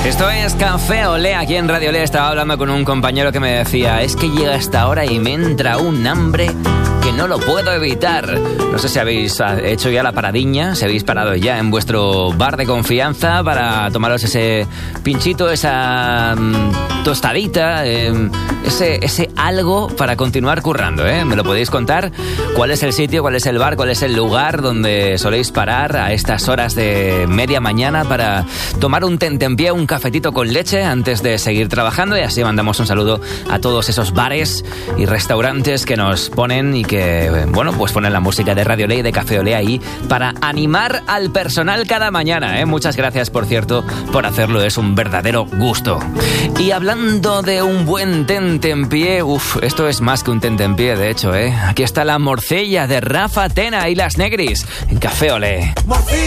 Esto es Café Olé, aquí en Radio Olé. Estaba hablando con un compañero que me decía: es que llega esta hora y me entra un hambre que no lo puedo evitar. No sé si habéis hecho ya la paradiña, si habéis parado ya en vuestro bar de confianza para tomaros ese pinchito, esa tostadita, ese algo para continuar currando, ¿eh? Me lo podéis contar. ¿Cuál es el sitio, cuál es el bar, cuál es el lugar donde soléis parar a estas horas de media mañana para tomar un tentempié, un cafetito con leche antes de seguir trabajando? Y así mandamos un saludo a todos esos bares y restaurantes que nos ponen y que, bueno, pues ponen la música de Radio Olé y de Café Olé ahí para animar al personal cada mañana, ¿eh? Muchas gracias, por cierto, por hacerlo. Es un verdadero gusto. Y hablando de un buen tentempié, esto es más que un tentempié, de hecho, ¿eh? Aquí está la morcilla de Rafa Tena y las Negris en Café Olé. Morcilla.